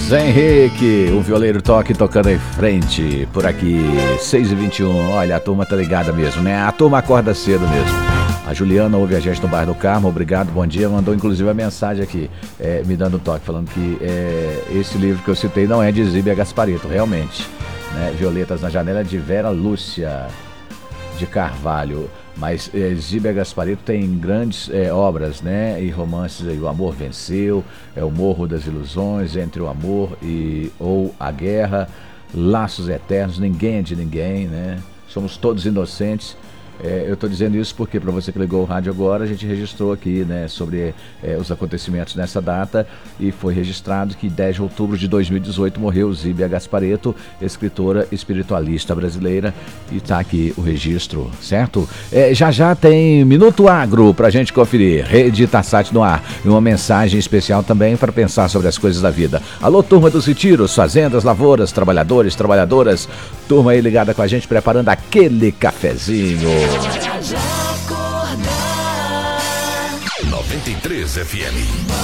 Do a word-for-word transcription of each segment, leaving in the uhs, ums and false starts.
Zé Henrique, o violeiro toque tocando em frente, por aqui, seis e vinte e um, olha, a turma tá ligada mesmo, né? A turma acorda cedo mesmo. A Juliana ouve a gente no bairro do Carmo, obrigado, bom dia, mandou inclusive a mensagem aqui, é, me dando um toque, falando que é, esse livro que eu citei não é de Zíbia Gasparito, realmente, né? Violetas na Janela, de Vera Lúcia de Carvalho. Mas é, Zíbia Gasparito tem grandes é, obras, né? E romances aí, O Amor Venceu, é O Morro das Ilusões, Entre o Amor e ou A Guerra, Laços Eternos, Ninguém é de Ninguém, né? Somos Todos Inocentes. É, eu estou dizendo isso porque, para você que ligou o rádio agora, a gente registrou aqui, né, sobre é, os acontecimentos nessa data, e foi registrado que dez de outubro de dois mil e dezoito morreu Zíbia Gasparito, escritora espiritualista brasileira, e está aqui o registro, certo? É, já já tem Minuto Agro para a gente conferir, Rede Tassat no ar, e uma mensagem especial também para pensar sobre as coisas da vida. Alô, turma dos retiros, fazendas, lavouras, trabalhadores, trabalhadoras, turma aí ligada com a gente, preparando aquele cafezinho. noventa e três F M.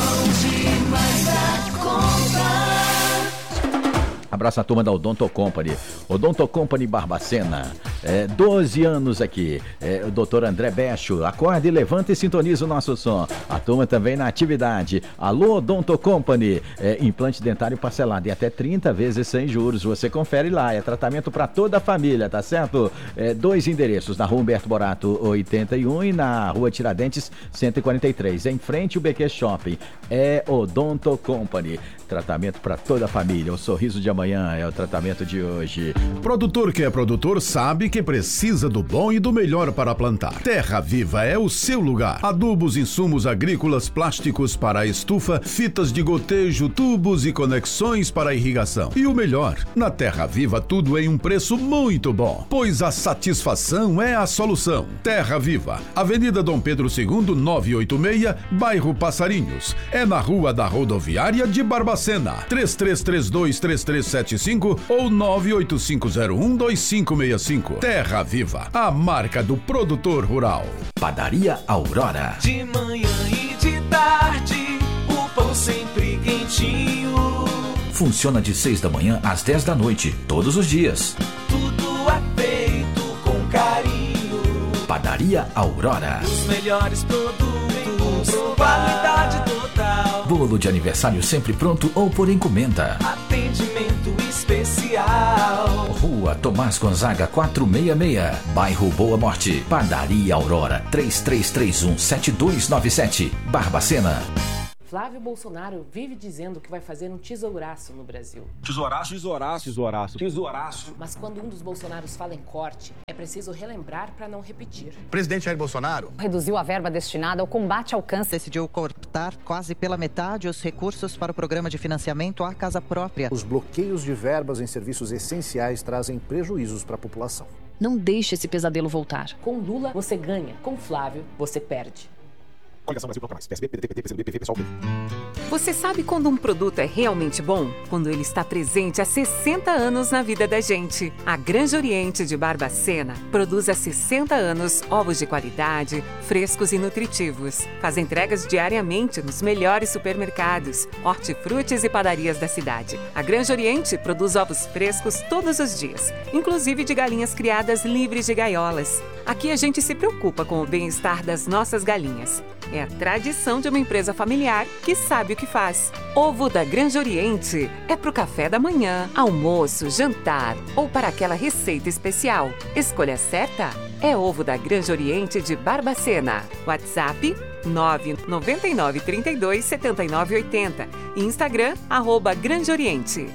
Abraço a turma da Odonto Company. Odonto Company Barbacena. É, doze anos aqui. É, o doutor André Becho. Acorde, levanta e sintoniza o nosso som. A turma também na atividade. Alô, Odonto Company. É, implante dentário parcelado e até trinta vezes sem juros. Você confere lá. É tratamento para toda a família, tá certo? É, dois endereços. Na rua Humberto Borato oitenta e um e na rua Tiradentes cento e quarenta e três. Em frente o B Q Shopping. É Odonto Company. Tratamento para toda a família. O sorriso de amanhã é o tratamento de hoje. Produtor que é produtor sabe que precisa do bom e do melhor para plantar. Terra Viva é o seu lugar. Adubos, insumos agrícolas, plásticos para a estufa, fitas de gotejo, tubos e conexões para a irrigação. E o melhor, na Terra Viva tudo em um preço muito bom, pois a satisfação é a solução. Terra Viva, Avenida Dom Pedro segundo, novecentos e oitenta e seis, bairro Passarinhos. É na Rua da Rodoviária de Barbacena. três três três dois, três três sete cinco ou nove oito cinco zero um, dois cinco seis cinco. Terra Viva, a marca do produtor rural. Padaria Aurora. De manhã e de tarde, o pão sempre quentinho. Funciona de seis da manhã às dez da noite, todos os dias. Tudo é feito com carinho. Padaria Aurora. Os melhores produtos, qualidade total. Bolo de aniversário sempre pronto ou por encomenda. Atendimento especial. Rua Tomás Gonzaga quatrocentos e sessenta e seis, bairro Boa Morte. Padaria Aurora, três três três um, sete dois nove sete, Barbacena. Flávio Bolsonaro vive dizendo que vai fazer um tesouraço no Brasil. Tesouraço, tesouraço, tesouraço, tesouraço. Mas quando um dos Bolsonaros fala em corte, é preciso relembrar para não repetir. O presidente Jair Bolsonaro reduziu a verba destinada ao combate ao câncer. Decidiu cortar quase pela metade os recursos para o programa de financiamento à casa própria. Os bloqueios de verbas em serviços essenciais trazem prejuízos para a população. Não deixe esse pesadelo voltar. Com Lula, você ganha. Com Flávio, você perde. Coligação Brasil Bloco Mais, P S B, P D T, P T, P C do B, P V, Pessoal B. Você sabe quando um produto é realmente bom? Quando ele está presente há sessenta anos na vida da gente. A Granja Oriente de Barbacena produz há sessenta anos ovos de qualidade, frescos e nutritivos. Faz entregas diariamente nos melhores supermercados, hortifrutis e padarias da cidade. A Granja Oriente produz ovos frescos todos os dias, inclusive de galinhas criadas livres de gaiolas. Aqui a gente se preocupa com o bem-estar das nossas galinhas. É a tradição de uma empresa familiar que sabe o que faz. Ovo da Granja Oriente é para o café da manhã, almoço, jantar ou para aquela receita especial. Escolha certa é ovo da Granja Oriente de Barbacena. WhatsApp nove nove nove, três dois, sete nove oito zero. Instagram, arroba Granja Oriente.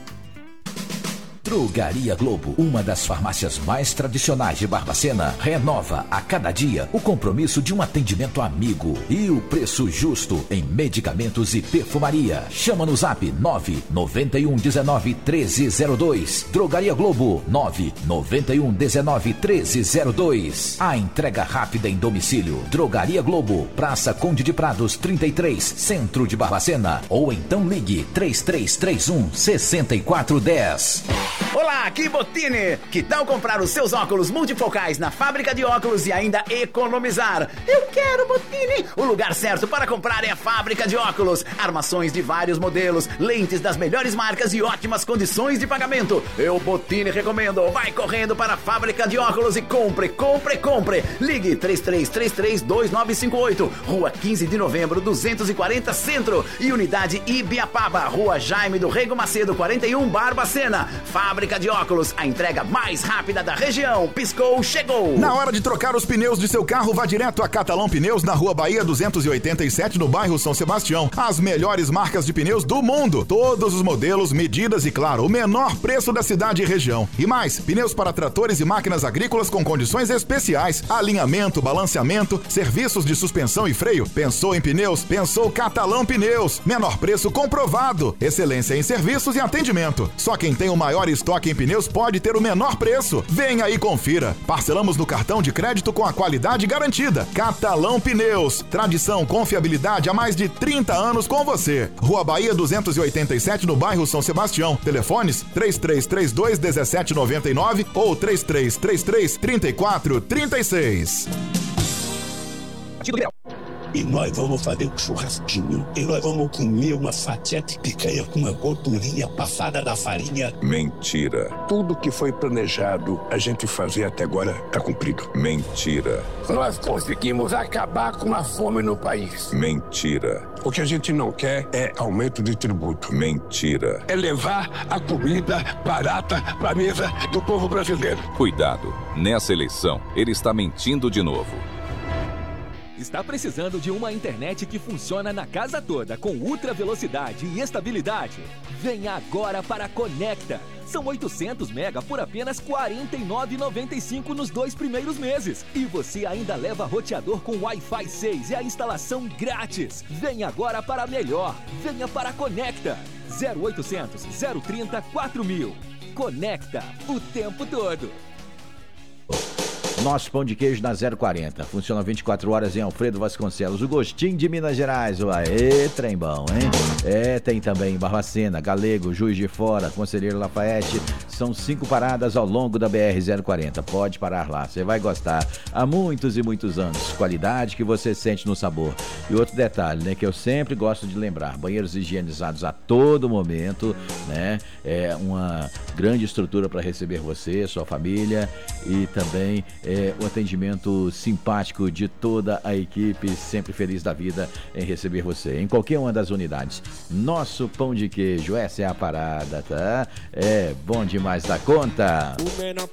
Drogaria Globo, uma das farmácias mais tradicionais de Barbacena, renova a cada dia o compromisso de um atendimento amigo e o preço justo em medicamentos e perfumaria. Chama no zap nove nove um um nove treze zero dois. Drogaria Globo nove nove um um nove treze zero dois. A entrega rápida em domicílio. Drogaria Globo, Praça Conde de Prados trinta e três, Centro de Barbacena. Ou então ligue três três três um, seis quatro um zero. Olá, aqui Botini. Que tal comprar os seus óculos multifocais na fábrica de óculos e ainda economizar? Eu quero Botini. O lugar certo para comprar é a fábrica de óculos. Armações de vários modelos, lentes das melhores marcas e ótimas condições de pagamento. Eu, Botini, recomendo. Vai correndo para a fábrica de óculos e compre, compre, compre. Ligue três três três três, dois nove cinco oito, Rua quinze de novembro, duzentos e quarenta, Centro. E Unidade Ibiapaba, Rua Jaime do Rego Macedo, quarenta e um, Barbacena. Fábrica de óculos, a entrega mais rápida da região. Piscou, chegou. Na hora de trocar os pneus de seu carro, vá direto a Catalão Pneus, na Rua Bahia duzentos e oitenta e sete, no bairro São Sebastião. As melhores marcas de pneus do mundo. Todos os modelos, medidas e, claro, o menor preço da cidade e região. E mais, pneus para tratores e máquinas agrícolas com condições especiais. Alinhamento, balanceamento, serviços de suspensão e freio. Pensou em pneus? Pensou Catalão Pneus. Menor preço comprovado. Excelência em serviços e atendimento. Só quem tem o maior estoque em pneus pode ter o menor preço. Venha e confira. Parcelamos no cartão de crédito com a qualidade garantida. Catalão Pneus. Tradição, confiabilidade há mais de trinta anos com você. Rua Bahia duzentos e oitenta e sete, no bairro São Sebastião. Telefones três três três dois, um sete nove nove ou três três três três, três quatro três seis. E nós vamos fazer um churrasquinho. E nós vamos comer uma fatia de picanha com uma gordurinha passada da farinha. Mentira. Tudo que foi planejado a gente fazer até agora está cumprido. Mentira. Nós conseguimos acabar com a fome no país. Mentira. O que a gente não quer é aumento de tributo. Mentira. É levar a comida barata para a mesa do povo brasileiro. Cuidado. Nessa eleição, ele está mentindo de novo. Está precisando de uma internet que funciona na casa toda, com ultra velocidade e estabilidade? Venha agora para a Conecta. São oitocentos mega por apenas quarenta e nove reais e noventa e cinco centavos nos dois primeiros meses. E você ainda leva roteador com Wi-Fi seis e a instalação grátis. Venha agora para a melhor. Venha para a Conecta. zero oitocentos, zero trinta, quatro mil. Conecta o tempo todo. Nosso pão de queijo na zero quarenta. Funciona vinte e quatro horas em Alfredo Vasconcelos. O gostinho de Minas Gerais. Aê, trem bom, hein? É, tem também Barbacena, Galego, Juiz de Fora, Conselheiro Lafayette. São cinco paradas ao longo da B R zero quarenta. Pode parar lá, você vai gostar. Há muitos e muitos anos. Qualidade que você sente no sabor. E outro detalhe, né, que eu sempre gosto de lembrar. Banheiros higienizados a todo momento, né? É uma grande estrutura para receber você, sua família e também é, o atendimento simpático de toda a equipe, sempre feliz da vida em receber você em qualquer uma das unidades. Nosso pão de queijo, essa é a parada, tá? É bom demais da conta.